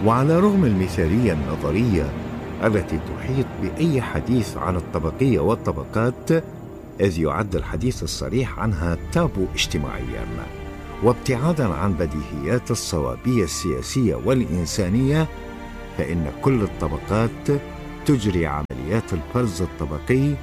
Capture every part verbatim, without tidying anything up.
وعلى رغم المثالية النظرية التي تحيط بأي حديث عن الطبقية والطبقات، إذ يعد الحديث الصريح عنها تابو اجتماعيا، وابتعادا عن بديهيات الصوابية السياسية والإنسانية، فإن كل الطبقات تجري عمليات الفرز الطبقي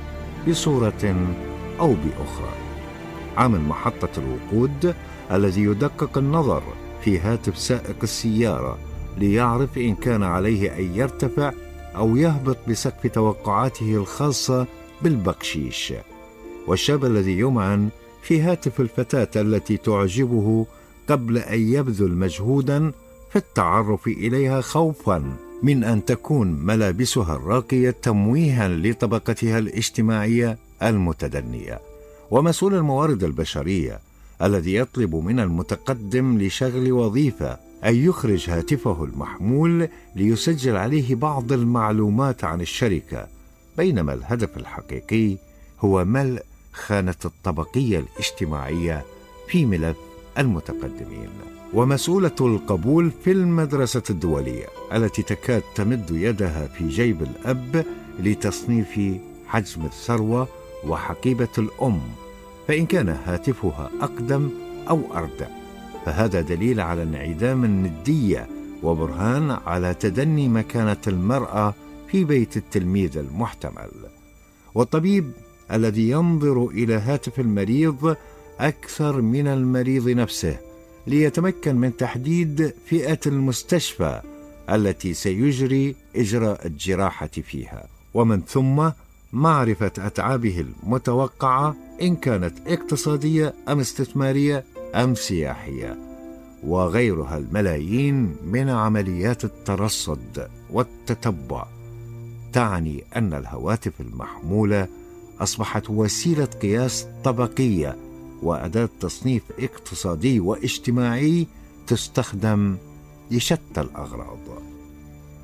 بصورة أو بأخرى. عامل محطة الوقود الذي يدقق النظر في هاتف سائق السيارة ليعرف إن كان عليه أن يرتفع أو يهبط بسقف توقعاته الخاصة بالبقشيش، والشاب الذي يمعن في هاتف الفتاة التي تعجبه قبل أن يبذل مجهودا في التعرف إليها خوفا من أن تكون ملابسها الراقية تمويها لطبقتها الاجتماعية المتدنية. ومسؤول الموارد البشرية الذي يطلب من المتقدم لشغل وظيفة أن يخرج هاتفه المحمول ليسجل عليه بعض المعلومات عن الشركة، بينما الهدف الحقيقي هو ملء خانة الطبقية الاجتماعية في ملف المتقدمين. ومسؤولة القبول في المدرسة الدولية التي تكاد تمد يدها في جيب الأب لتصنيف حجم الثروة وحقيبة الأم، فإن كان هاتفها أقدم أو أردع فهذا دليل على انعدام الندية وبرهان على تدني مكانة المرأة في بيت التلميذ المحتمل. والطبيب الذي ينظر إلى هاتف المريض أكثر من المريض نفسه ليتمكن من تحديد فئة المستشفى التي سيجري إجراء الجراحة فيها، ومن ثم معرفة أتعابه المتوقعة إن كانت اقتصادية أم استثمارية أم سياحية، وغيرها الملايين من عمليات الترصد والتتبع. تعني أن الهواتف المحمولة أصبحت وسيلة قياس طبقية وأداة تصنيف اقتصادي واجتماعي تستخدم لشتى الأغراض.